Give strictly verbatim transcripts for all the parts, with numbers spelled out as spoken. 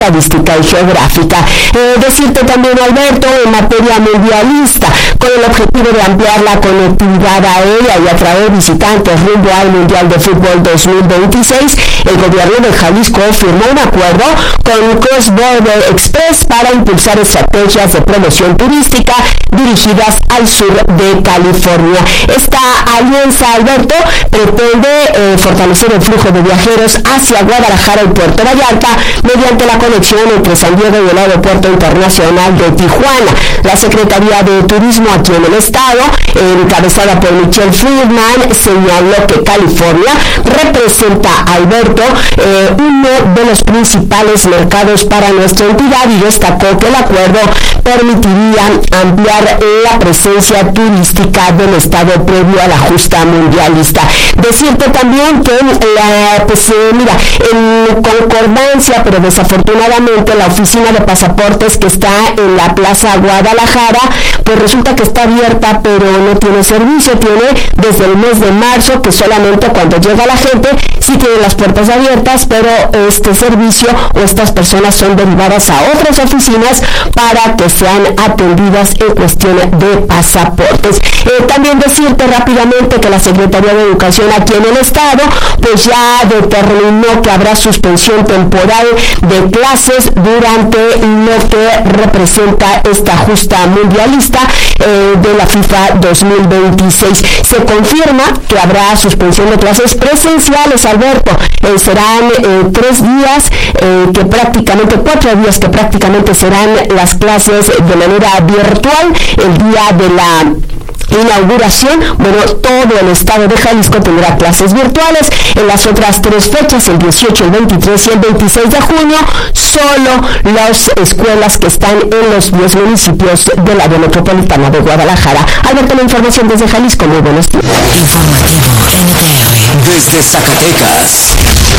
estadística y geográfica. Eh, decirte también, Alberto, en materia mundialista, con el objetivo de ampliar la conectividad aérea y atraer visitantes rumbo al Mundial de Fútbol dos mil veintiséis, el gobierno de Jalisco firmó un acuerdo con Cross Border Express para impulsar estrategias de promoción turística dirigidas al sur de California. Esta alianza, Alberto, pretende eh, fortalecer el flujo de viajeros hacia Guadalajara y Puerto Vallarta mediante la conexión entre San Diego y el Aeropuerto Internacional de Tijuana. La Secretaría de Turismo aquí en el estado, encabezada por Michelle Friedman, señaló que California representa, Alberto, eh, uno de los principales mercados para nuestra entidad, y destacó que el acuerdo permitiría ampliar la presencia turística del estado previo a la justa mundialista. Decirte también que la, pues, eh, mira, en concordancia, pero desafortunadamente la oficina de pasaportes que está en la Plaza Guadalajara, pues resulta que está abierta pero no tiene servicio. Tiene desde el mes de marzo, que solamente cuando llega la gente sí tiene las puertas abiertas, pero este servicio o estas personas son derivadas a otras oficinas para que sean atendidas en cuestión de pasaportes. Eh, también decirte rápidamente que la Secretaría de Educación aquí en el estado pues ya determinó que habrá suspensión temporal de clases durante lo que representa esta justa mundialista eh, de la FIFA dos mil veintiséis. Se confirma que habrá suspensión de clases presenciales, Alberto. Eh, serán eh, tres días, eh, que prácticamente, cuatro días que prácticamente serán las clases de manera virtual. El día de la inauguración, bueno, todo el estado de Jalisco tendrá clases virtuales. En las otras tres fechas, el dieciocho, el veintitrés y el veintiséis de junio, solo las escuelas que están en los diez municipios del área metropolitana de Guadalajara. Alberto, la información desde Jalisco. Muy buenos días. Informativo N T R desde Zacatecas.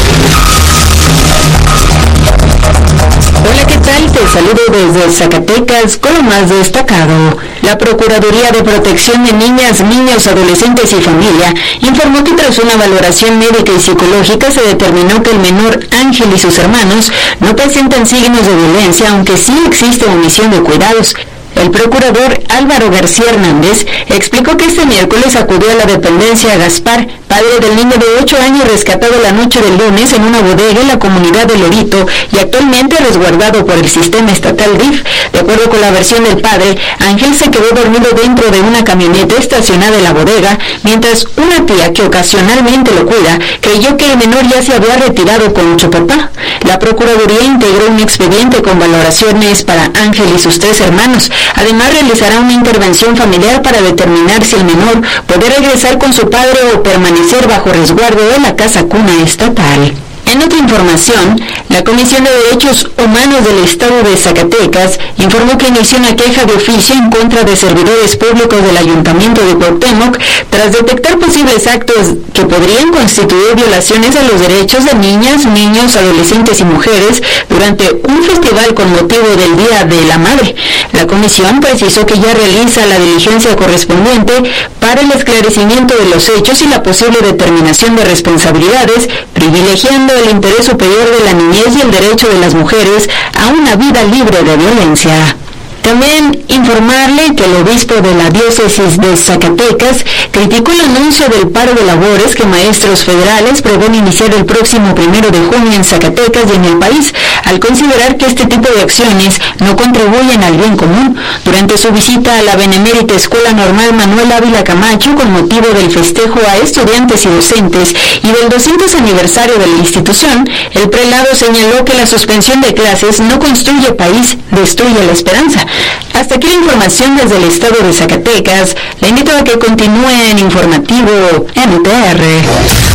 Hola, ¿qué tal? Te saludo desde Zacatecas con lo más destacado. La Procuraduría de Protección de Niñas, Niños, Adolescentes y Familia informó que tras una valoración médica y psicológica se determinó que el menor Ángel y sus hermanos no presentan signos de violencia, aunque sí existe omisión de cuidados. El procurador Álvaro García Hernández explicó que este miércoles acudió a la dependencia Gaspar, padre del niño de ocho años rescatado la noche del lunes en una bodega en la comunidad de Lorito y actualmente resguardado por el sistema estatal D I F. De acuerdo con la versión del padre, Ángel se quedó dormido dentro de una camioneta estacionada en la bodega, mientras una tía que ocasionalmente lo cuida creyó que el menor ya se había retirado con su papá. La Procuraduría integró un expediente con valoraciones para Ángel y sus tres hermanos. Además, realizará una intervención familiar para determinar si el menor puede regresar con su padre o permanecer bajo resguardo de la casa cuna estatal. En otra información, la Comisión de Derechos Humanos del Estado de Zacatecas informó que inició una queja de oficio en contra de servidores públicos del Ayuntamiento de Cuauhtémoc tras detectar posibles actos que podrían constituir violaciones a los derechos de niñas, niños, adolescentes y mujeres durante un festival con motivo del Día de la Madre. La comisión precisó que ya realiza la diligencia correspondiente para el esclarecimiento de los hechos y la posible determinación de responsabilidades, privilegiando el interés superior de la niñez y el derecho de las mujeres a una vida libre de violencia. También informarle que el obispo de la diócesis de Zacatecas criticó el anuncio del paro de labores que maestros federales prevén iniciar el próximo primero de junio en Zacatecas y en el país, al considerar que este tipo de acciones no contribuyen al bien común. Durante su visita a la Benemérita Escuela Normal Manuel Ávila Camacho, con motivo del festejo a estudiantes y docentes y del doscientos aniversario de la institución, el prelado señaló que la suspensión de clases no construye país, destruye la esperanza. Hasta aquí la información desde el estado de Zacatecas. Le invito a que continúe en Informativo N T R.